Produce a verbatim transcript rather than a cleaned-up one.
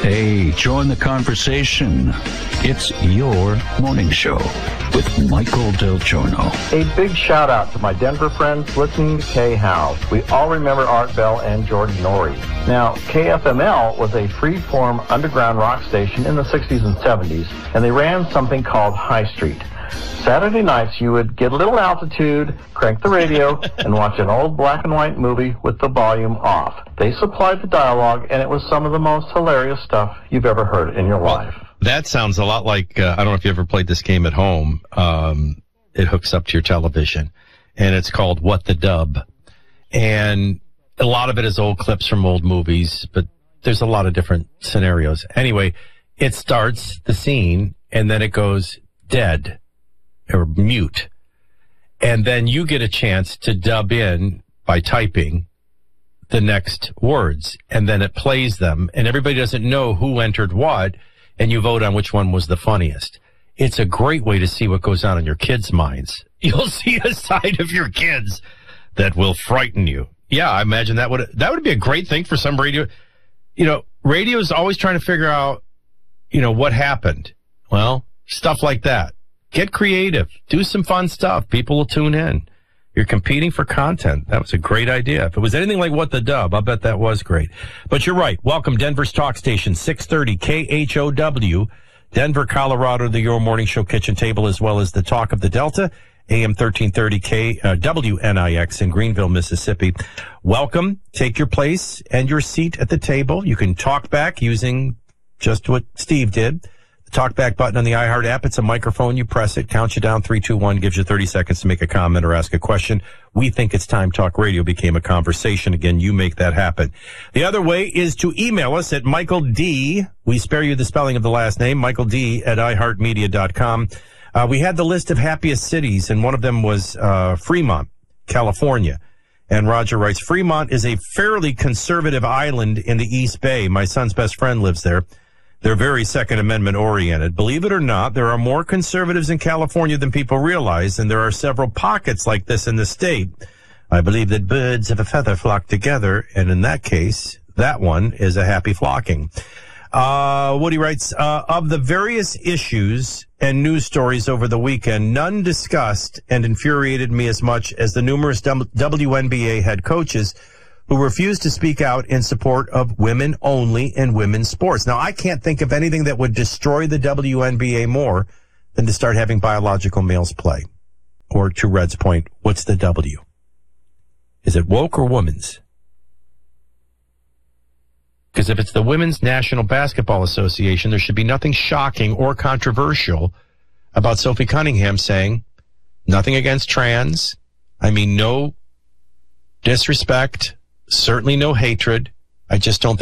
Hey, join the conversation. It's your morning show with Michael Del Giorno. A big shout out to my Denver friends listening to K-How. We all remember Art Bell and George Norrie. Now, K F M L was a free-form underground rock station in the sixties and seventies, and they ran something called High Street. Saturday nights, you would get a little altitude, crank the radio, and watch an old black and white movie with the volume off. They supplied the dialogue, and it was some of the most hilarious stuff you've ever heard in your well, life. That sounds a lot like, uh, I don't know if you ever played this game at home. Um, it hooks up to your television, and it's called What the Dub. And a lot of it is old clips from old movies, but there's a lot of different scenarios. Anyway, it starts the scene, and then it goes dead or mute. And then you get a chance to dub in by typing the next words, and then it plays them, and everybody doesn't know who entered what, and you vote on which one was the funniest. It's a great way to see what goes on in your kids' minds. You'll see a side of your kids that will frighten you. Yeah, I imagine that would that would be a great thing for some radio. You know, radio is always trying to figure out, you know, what happened. Well, stuff like that. Get creative. Do some fun stuff. People will tune in. You're competing for content. That was a great idea. If it was anything like What the Dub, I'll bet that was great. But you're right. Welcome, Denver's Talk Station, six thirty K H O W. Denver, Colorado, the Your Morning Show kitchen table, as well as the Talk of the Delta, A M thirteen thirty K, uh, W N I X in Greenville, Mississippi. Welcome. Take your place and your seat at the table. You can talk back using just what Steve did. The talkback button on the iHeart app, it's a microphone. You press it, counts you down, three, two, one, gives you thirty seconds to make a comment or ask a question. We think it's time Talk Radio became a conversation. Again, you make that happen. The other way is to email us at Michael D. We spare you the spelling of the last name, Michael D. at i heart media dot com. Uh, we had the list of happiest cities, and one of them was uh, Fremont, California. And Roger writes, Fremont is a fairly conservative island in the East Bay. My son's best friend lives there. They're very Second Amendment oriented. Believe it or not, there are more conservatives in California than people realize, and there are several pockets like this in the state. I believe that birds of a feather flock together, and in that case, that one is a happy flocking. Uh, Woody writes, uh, of the various issues and news stories over the weekend, none discussed and infuriated me as much as the numerous W N B A head coaches who refused to speak out in support of women only in women's sports. Now, I can't think of anything that would destroy the W N B A more than to start having biological males play. Or to Red's point, what's the W? Is it woke or women's? Because if it's the Women's National Basketball Association, there should be nothing shocking or controversial about Sophie Cunningham saying nothing against trans. I mean, no disrespect. Certainly no hatred. I just don't think